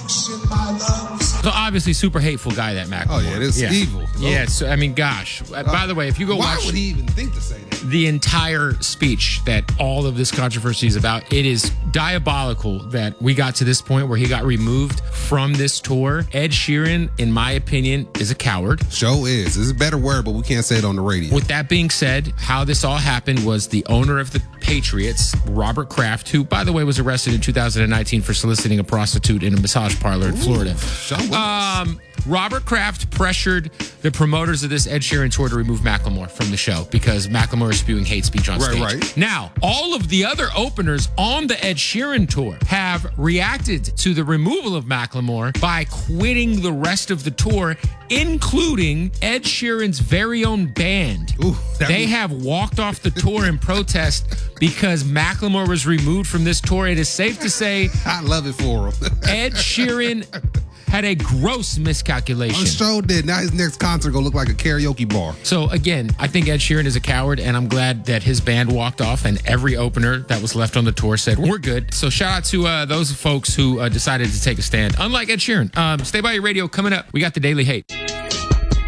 So obviously super hateful guy, that Macklemore. Oh, yeah, this is evil. Yeah, so I mean, gosh. By the way, if you go Why watch would he even think to say that? the entire speech that all of this controversy is about, it is diabolical that we got to this point where he got removed from this tour. Ed Sheeran, in my opinion, is a coward. Show is. This is a better word, but we can't say it on the radio. With that being said, how this all happened was the owner of the Patriots, Robert Kraft, who, by the way, was arrested in 2019 for soliciting a prostitute in a massage parlor in Florida. Show is. Robert Kraft pressured the promoters of this Ed Sheeran tour to remove Macklemore from the show because Macklemore is spewing hate speech on stage. Right. Now, all of the other openers on the Ed Sheeran tour have reacted to the removal of Macklemore by quitting the rest of the tour, including Ed Sheeran's very own band. Ooh, They have walked off the tour in protest because Macklemore was removed from this tour. It is safe to say I love it for him. Ed Sheeran had a gross miscalculation. Show did. Now his next concert gonna look like a karaoke bar. So again, I think Ed Sheeran is a coward, and I'm glad that his band walked off and every opener that was left on the tour said, we're good. So shout out to those folks who decided to take a stand. Unlike Ed Sheeran. Stay by your radio. Coming up, we got the Daily Hate.